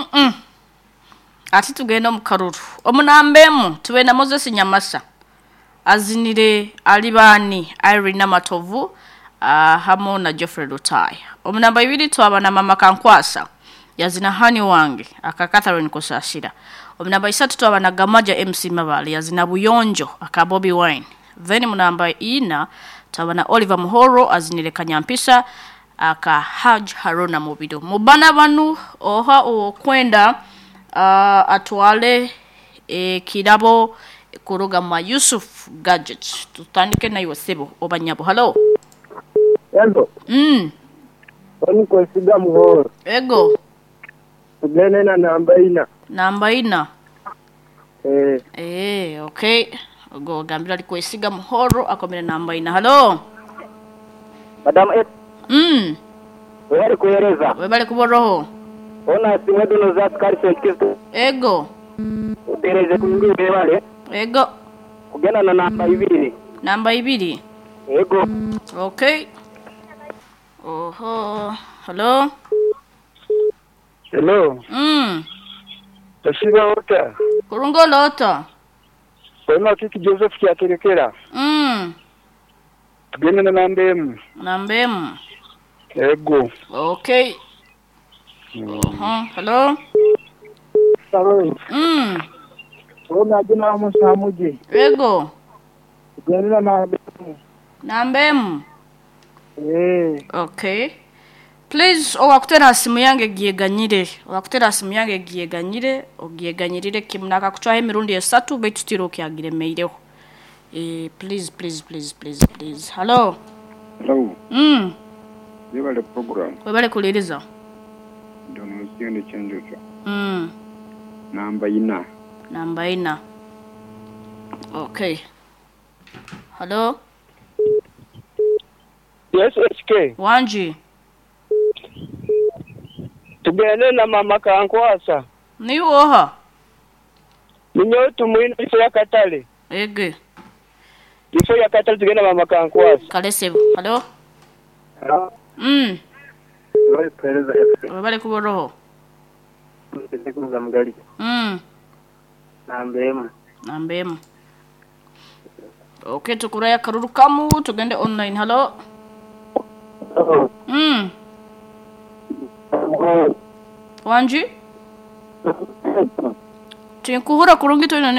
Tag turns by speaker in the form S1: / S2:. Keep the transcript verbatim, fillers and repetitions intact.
S1: Mm. Ati tugenda mu Karuru. Omunambemu tuwe na Moses Nyamasa. Azinire Alibani Irene Matovu uh, hamo na Geoffrey Lutai. Omunamba ibiri twaba na Mama Kankwasa. Yazina Hani wange aka Catherine Kosashira. Omunamba isatu twaba na Gamaja M C Mabali yazina Buyonjo aka Bobby Wine. Then munamba ina twaba na Oliver Muhoro azinire Kanyampisa aka Haj Haruna Mubido. Mubana banu oha okwenda uh, atwale e kirabo kuruga ma Yusuf Gadget. Tutandike na Yosebo Obanyabo. Hello.
S2: Hello.
S1: Mm.
S2: Oni kwa siga Muhoro.
S1: Ego.
S2: Tugene na namba ina.
S1: Namba ina.
S2: Eh.
S1: Eh, okay. Go gambira liko isiga Muhoro akomene namba ina. Hello.
S2: Madam F.
S1: Mm.
S2: Webale kueleza.
S1: Webale kuboroho.
S2: Ona simwedu no za skari senkistu.
S1: Ego.
S2: Utereze kuingi webale.
S1: Ego.
S2: Kugena na namba ibiri.
S1: Namba ibiri.
S2: Ego.
S1: Okay. Oho. Hello.
S2: Hello.
S1: Mm.
S2: Tashiba ota.
S1: Kurungo lota.
S2: Wema kiki Joseph kiaterekera.
S1: Mm.
S2: Tugene na namba emu.
S1: Namba emu.
S2: Ego.
S1: Okay. Oho. Hello.
S2: Hello.
S1: Mm.
S2: Ona jina musamuje.
S1: Ego.
S2: Tugene na namba emu.
S1: Namba emu.
S2: Eh.
S1: Okay. Please owakutera simu yange giyeganyire. Owakutera simu yange giyeganyire, ogiyeganyirire kimnaka kutwahe mirundi esatu betu tiro kyagire meireho. Eh please please please please please. Hello.
S3: Hello.
S1: Mm.
S3: Yebale program.
S1: Webale kuliriza.
S3: Ndono siende chanjo cha.
S1: Mm.
S3: Namba ina.
S1: Namba ina. Okay. Hello.
S2: Yes, S K.
S1: Wanji.
S2: Tugene na Mama Kankwasa.
S1: Ni woha.
S2: Ninyo tumwina ifo ya Katale.
S1: Ege.
S2: Ifo ya Katale tugene na Mama Kankwasa.
S1: Kalesebo. Hello.
S2: Hello.
S1: Mm.
S2: Wale pereza F.
S1: Webale kuboroho.
S2: Ndikuza mgali.
S1: Mm.
S2: Nambemu.
S1: Nambemu. Okay, tukuraya Karuru kamu tugende online. Hello.
S2: Oh.
S1: Mm.
S2: Oh.
S1: Wanji? Tinkuhura kurungi to ina